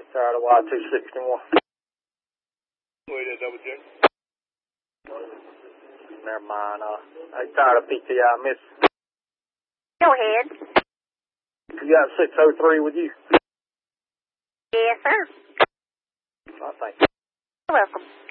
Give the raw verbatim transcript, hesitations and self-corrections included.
Tired of Y two sixty-one. Wait a double check. Never mind. Uh, I'm tired of P T I, miss. Go ahead. You got six oh three with you? Yes, sir. I think. You're welcome.